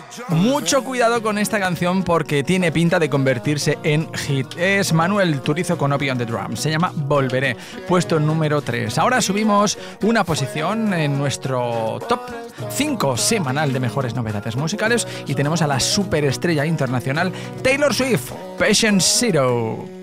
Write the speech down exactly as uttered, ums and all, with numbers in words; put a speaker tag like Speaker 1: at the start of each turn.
Speaker 1: Mucho cuidado con esta canción porque tiene pinta de convertirse en hit. Es Manuel Turizo con Obi on the Drums. Se llama Volveré, puesto número tres. Ahora subimos una posición en nuestro top cinco semanal de mejores novedades musicales y tenemos a la superestrella internacional Taylor Swift, Patient Zero.